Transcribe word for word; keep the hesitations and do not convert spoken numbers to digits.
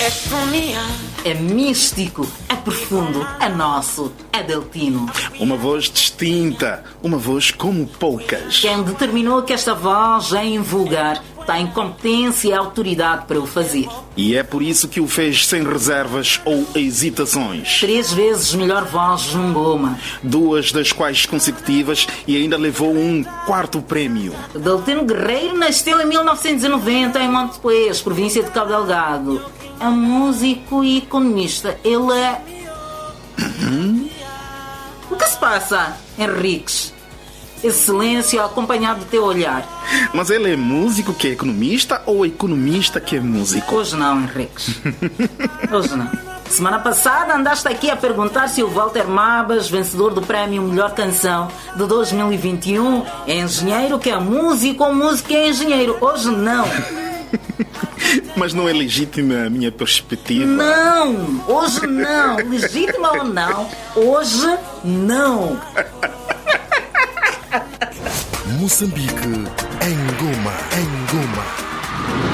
É místico, é profundo, é nosso, é deltino. Uma voz distinta, uma voz como poucas. Quem determinou que esta voz é invulgar tem competência e autoridade para o fazer. E é por isso que o fez sem reservas ou hesitações. Três vezes melhor voz num Goma. Duas das quais consecutivas e ainda levou um quarto prémio. Deltino Guerreiro nasceu em mil novecentos e noventa em Montepuez, província de Cabo Delgado. É músico e economista. Ele é... Uhum. O que se passa, Henriques? Esse silêncio acompanhado do teu olhar. Mas ele é músico que é economista ou economista que é músico? Hoje não, Henriques. Hoje não. Semana passada andaste aqui a perguntar se o Walter Mabas, vencedor do prémio Melhor Canção de dois mil e vinte e um, é engenheiro que é músico ou músico que é engenheiro. Hoje não. Mas não é legítima a minha perspectiva? Não, hoje não. Legítima ou não, hoje não. Moçambique em Goma, em Goma.